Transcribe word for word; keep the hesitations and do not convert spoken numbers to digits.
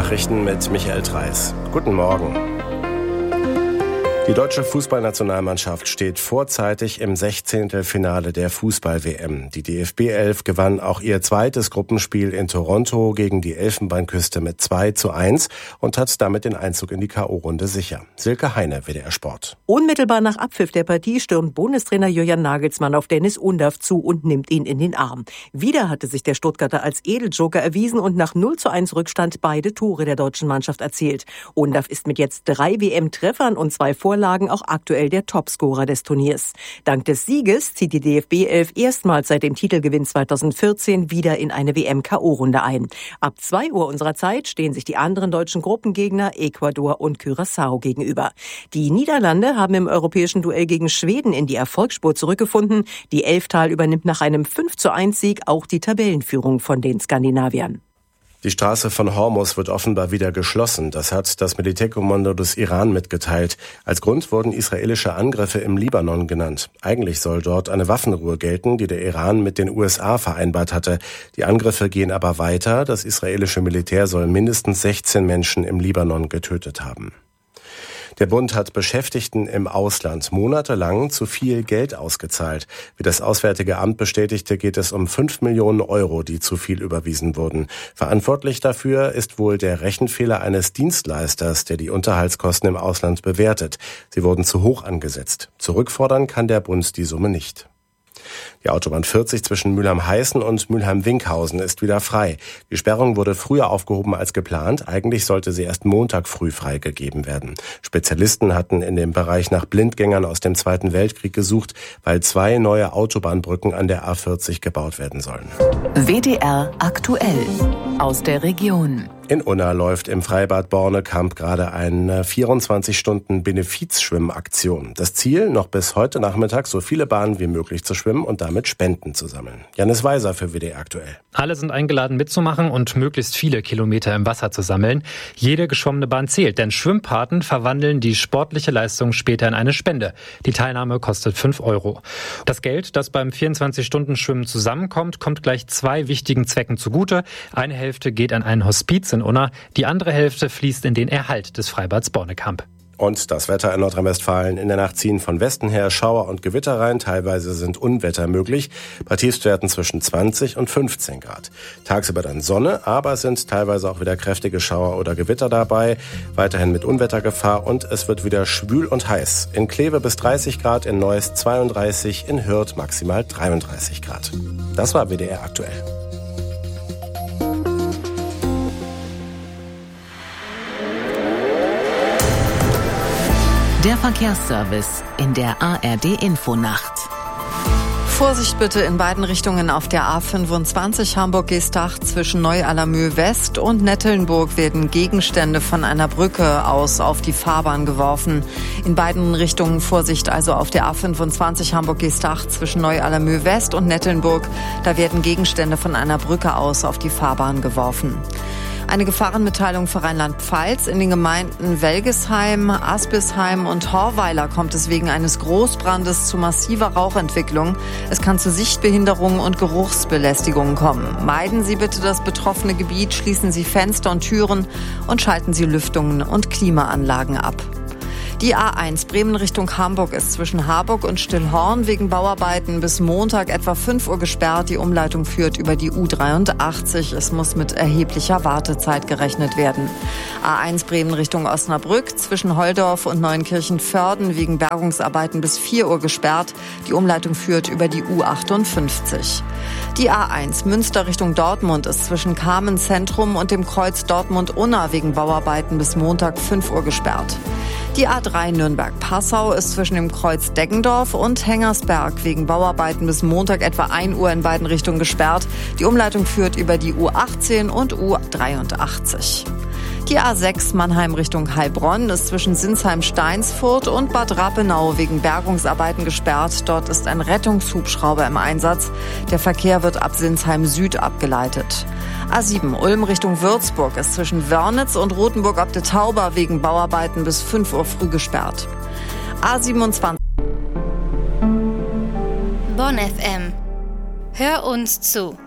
Nachrichten mit Michael Treis. Guten Morgen. Die deutsche Fußballnationalmannschaft steht vorzeitig im Sechzehntelfinale der Fußball-W M. Die D F B elf gewann auch ihr zweites Gruppenspiel in Toronto gegen die Elfenbeinküste mit zwei zu eins und hat damit den Einzug in die K O-Runde sicher. Silke Heine, W D R Sport. Unmittelbar nach Abpfiff der Partie stürmt Bundestrainer Julian Nagelsmann auf Dennis Undav zu und nimmt ihn in den Arm. Wieder hatte sich der Stuttgarter als Edeljoker erwiesen und nach null zu eins Rückstand beide Tore der deutschen Mannschaft erzielt. Undav ist mit jetzt drei W M-Treffern und zwei Vorlagen auch aktuell der Topscorer des Turniers. Dank des Sieges zieht die D F B elf erstmals seit dem Titelgewinn zweitausendvierzehn wieder in eine W M-K O-Runde ein. Ab zwei Uhr unserer Zeit stehen sich die anderen deutschen Gruppengegner Ecuador und Curaçao gegenüber. Die Niederlande haben im europäischen Duell gegen Schweden in die Erfolgsspur zurückgefunden. Die Elftal übernimmt nach einem fünf zu eins Sieg auch die Tabellenführung von den Skandinaviern. Die Straße von Hormuz wird offenbar wieder geschlossen. Das hat das Militärkommando des Iran mitgeteilt. Als Grund wurden israelische Angriffe im Libanon genannt. Eigentlich soll dort eine Waffenruhe gelten, die der Iran mit den U S A vereinbart hatte. Die Angriffe gehen aber weiter. Das israelische Militär soll mindestens sechzehn Menschen im Libanon getötet haben. Der Bund hat Beschäftigten im Ausland monatelang zu viel Geld ausgezahlt. Wie das Auswärtige Amt bestätigte, geht es um fünf Millionen Euro, die zu viel überwiesen wurden. Verantwortlich dafür ist wohl der Rechenfehler eines Dienstleisters, der die Unterhaltskosten im Ausland bewertet. Sie wurden zu hoch angesetzt. Zurückfordern kann der Bund die Summe nicht. Die Autobahn vierzig zwischen Mülheim-Heißen und Mülheim-Winkhausen ist wieder frei. Die Sperrung wurde früher aufgehoben als geplant. Eigentlich sollte sie erst Montag früh freigegeben werden. Spezialisten hatten in dem Bereich nach Blindgängern aus dem Zweiten Weltkrieg gesucht, weil zwei neue Autobahnbrücken an der A vierzig gebaut werden sollen. W D R aktuell aus der Region. In Unna läuft im Freibad Bornekamp gerade eine vierundzwanzig-Stunden-Benefiz-Schwimmaktion. Das Ziel, noch bis heute Nachmittag so viele Bahnen wie möglich zu schwimmen und damit Spenden zu sammeln. Janis Weiser für W D R aktuell. Alle sind eingeladen mitzumachen und möglichst viele Kilometer im Wasser zu sammeln. Jede geschwommene Bahn zählt, denn Schwimmpaten verwandeln die sportliche Leistung später in eine Spende. Die Teilnahme kostet fünf Euro. Das Geld, das beim vierundzwanzig-Stunden-Schwimmen zusammenkommt, kommt gleich zwei wichtigen Zwecken zugute. Eine Hälfte geht an ein Hospiz in Unna, die andere Hälfte fließt in den Erhalt des Freibads Bornekamp. Und das Wetter in Nordrhein-Westfalen. In der Nacht ziehen von Westen her Schauer und Gewitter rein. Teilweise sind Unwetter möglich. Bei Tiefstwerten zwischen zwanzig und fünfzehn Grad. Tagsüber dann Sonne, aber es sind teilweise auch wieder kräftige Schauer oder Gewitter dabei. Weiterhin mit Unwettergefahr und es wird wieder schwül und heiß. In Kleve bis dreißig Grad, in Neuss zweiunddreißig, in Hürth maximal dreiunddreißig Grad. Das war W D R aktuell. Der Verkehrsservice in der A R D-Infonacht. Vorsicht bitte in beiden Richtungen auf der A fünfundzwanzig Hamburg-Geestach zwischen Neu-Allermöh West und Nettelnburg werden Gegenstände von einer Brücke aus auf die Fahrbahn geworfen. In beiden Richtungen Vorsicht also auf der A fünfundzwanzig Hamburg-Geestach zwischen Neu-Allermöh West und Nettelnburg. Da werden Gegenstände von einer Brücke aus auf die Fahrbahn geworfen. Eine Gefahrenmitteilung für Rheinland-Pfalz. In den Gemeinden Welgesheim, Aspisheim und Horweiler kommt es wegen eines Großbrandes zu massiver Rauchentwicklung. Es kann zu Sichtbehinderungen und Geruchsbelästigungen kommen. Meiden Sie bitte das betroffene Gebiet, schließen Sie Fenster und Türen und schalten Sie Lüftungen und Klimaanlagen ab. Die A eins Bremen Richtung Hamburg ist zwischen Harburg und Stillhorn wegen Bauarbeiten bis Montag etwa fünf Uhr gesperrt. Die Umleitung führt über die U dreiundachtzig. Es muss mit erheblicher Wartezeit gerechnet werden. A eins Bremen Richtung Osnabrück zwischen Holdorf und Neunkirchen-Vörden wegen Bergungsarbeiten bis vier Uhr gesperrt. Die Umleitung führt über die U achtundfünfzig. Die A eins Münster Richtung Dortmund ist zwischen Kamen Zentrum und dem Kreuz Dortmund-Unna wegen Bauarbeiten bis Montag fünf Uhr gesperrt. Die A drei Nürnberg-Passau ist zwischen dem Kreuz Deggendorf und Hengersberg wegen Bauarbeiten bis Montag etwa ein Uhr in beiden Richtungen gesperrt. Die Umleitung führt über die U achtzehn und U dreiundachtzig. Die A sechs Mannheim Richtung Heilbronn ist zwischen Sinsheim-Steinsfurt und Bad Rappenau wegen Bergungsarbeiten gesperrt. Dort ist ein Rettungshubschrauber im Einsatz. Der Verkehr wird ab Sinsheim Süd abgeleitet. A sieben Ulm Richtung Würzburg ist zwischen Wörnitz und Rothenburg ob der Tauber wegen Bauarbeiten bis fünf Uhr früh gesperrt. A siebenundzwanzig Bonn F M. Hör uns zu.